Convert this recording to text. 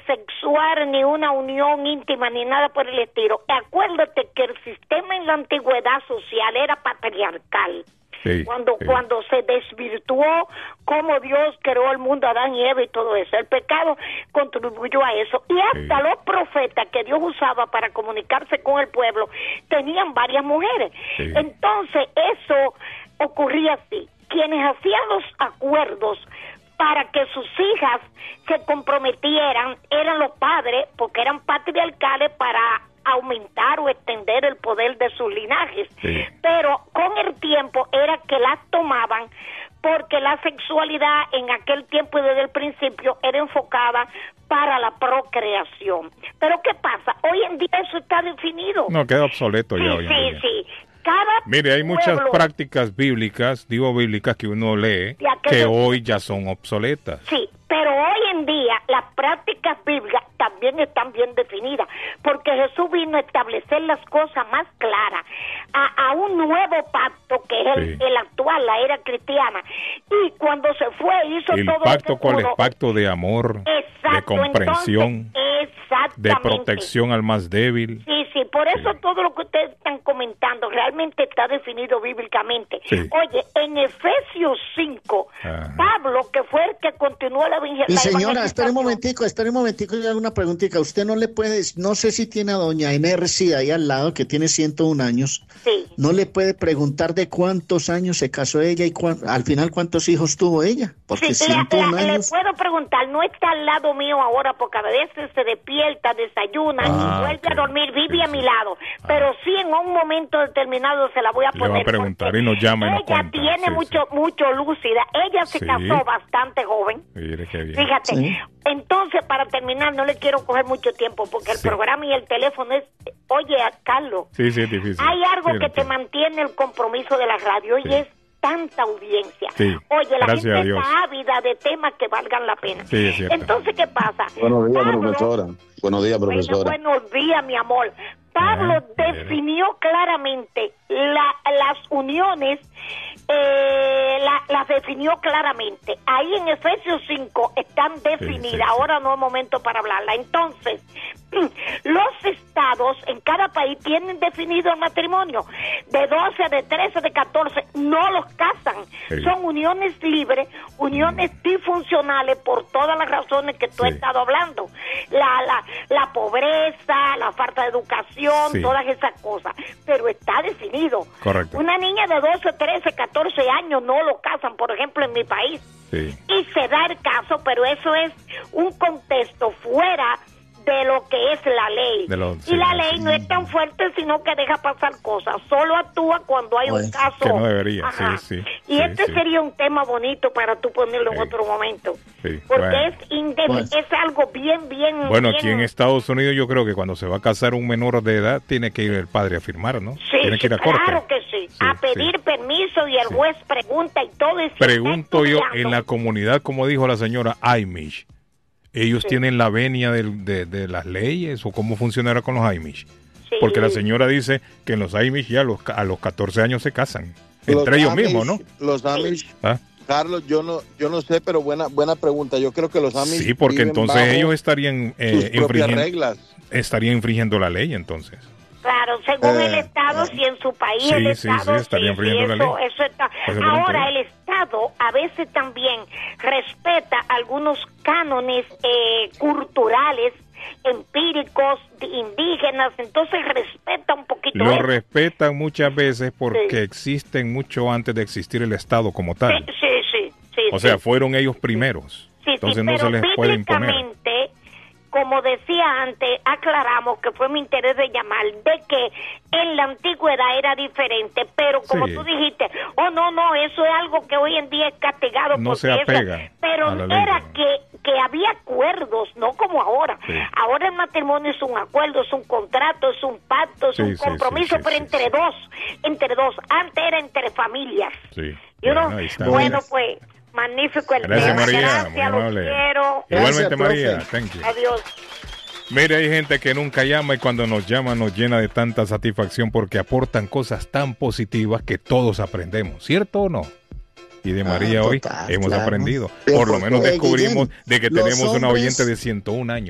sexual, ni una unión íntima, ni nada por el estilo. Acuérdate que el sistema en la antigüedad social era patriarcal. Sí, cuando se desvirtuó cómo Dios creó el mundo, Adán y Eva y todo eso, el pecado contribuyó a eso, y hasta los profetas que Dios usaba para comunicarse con el pueblo tenían varias mujeres. Entonces eso ocurría así: quienes hacían los acuerdos para que sus hijas se comprometieran eran los padres, porque eran patriarcales, para aumentar o extender el poder de sus linajes. Pero con el tiempo era que las tomaban, porque la sexualidad en aquel tiempo y desde el principio era enfocada para la procreación. Pero ¿qué pasa? Hoy en día eso está definido. No, queda obsoleto ya hoy en día. Mire, hay muchas prácticas bíblicas, que uno lee, que hoy ya son obsoletas. Sí, pero hoy en día las prácticas bíblicas también están bien definidas, porque Jesús vino a establecer las cosas más claras, a un nuevo pacto que es el actual, la era cristiana. Y cuando se fue, hizo el todo pacto, ¿cuál es? Pacto de amor, de comprensión, de protección al más débil. Sí, por eso todo lo que ustedes están comentando realmente está definido bíblicamente. Oye, en Efesios 5, Pablo, que fue el que continuó la evangelización. Y señora, espere un momentico, yo hago una preguntita. Usted no le puede, no sé si tiene a doña Enercy ahí al lado, que tiene 101 años. No le puede preguntar de cuántos años se casó ella y al final cuántos hijos tuvo ella. Porque 101 años. Le puedo preguntar, no está al lado mío ahora, porque a veces se despierta, desayuna y vuelve a dormir, vive a mi lado. Pero sí, en un momento determinado se la voy a poner. Le va a preguntar y nos llama y nos cuenta. Ella tiene mucho lúcida. Ella se casó bastante joven. Mire qué bien. Fíjate. Entonces, para terminar, no le quiero coger mucho tiempo, porque el programa y el teléfono es... Oye, Carlos, es difícil. Hay algo que te mantiene el compromiso de la radio y es tanta audiencia. Oye, la gente está ávida de temas que valgan la pena. Entonces, ¿qué pasa? Buenos días, profesora. Buenos días, profesora. Buenos días, mi amor. Pablo definió claramente las uniones, las definió claramente. Ahí en Efesios 5 están definidas. Ahora no es momento para hablarla. Entonces, los estados en cada país tienen definido el matrimonio. De 12, de 13, de 14, no los casan. Son uniones libres, uniones disfuncionales por todas las razones que tú has estado hablando. La pobreza, la falta de educación, todas esas cosas. Pero está definido. Correcto. Una niña de 12, 13, 14 años no lo casan, por ejemplo, en mi país. Y se da el caso, pero eso es un contexto fuera de lo que es la ley. Y la ley no es tan fuerte, sino que deja pasar cosas. Solo actúa cuando hay un caso. Que no debería, Y sería un tema bonito para tú ponerlo en otro momento. Porque es algo bien... Bueno, aquí en Estados Unidos yo creo que cuando se va a casar un menor de edad, tiene que ir el padre a firmar, ¿no? Tiene que ir a corte. Claro que sí. A pedir permiso y el juez pregunta y todo eso. Pregunto yo, en la comunidad, como dijo la señora Amish, ¿ellos tienen la venia de las leyes o cómo funcionará con los Amish? Porque la señora dice que en los Amish ya a los 14 años se casan. Entre ellos mismos, ¿no? Los Amish, Carlos, yo no sé, pero buena pregunta. Yo creo que los Amish... Sí, porque entonces ellos estarían infringiendo la ley, entonces. Claro, según el Estado, si en su país el Estado... estarían infringiendo la ley. Eso está. Ahora, el Estado a veces también respeta algunos cánones culturales, empíricos, indígenas, entonces respeta un poquito. Lo respetan muchas veces porque existen mucho antes de existir el Estado como tal. O sea, fueron ellos primeros. Entonces no se les puede imponer. Como decía antes, aclaramos que fue mi interés de llamar, de que en la antigüedad era diferente, pero como tú dijiste, no, eso es algo que hoy en día es castigado. No se apega. Pero era que había acuerdos, no como ahora. Ahora el matrimonio es un acuerdo, es un contrato, es un pacto, es un compromiso, pero entre dos. Antes era entre familias. Bueno, pues... Magnífico el Gracias, tema. María. Gracias, muy amable. Los quiero. Igualmente, María. Thank you. Adiós. Mire, hay gente que nunca llama y cuando nos llama nos llena de tanta satisfacción porque aportan cosas tan positivas que todos aprendemos, ¿cierto o no? Y de María hoy hemos aprendido. Por lo menos descubrimos de que tenemos una oyente de 101 años.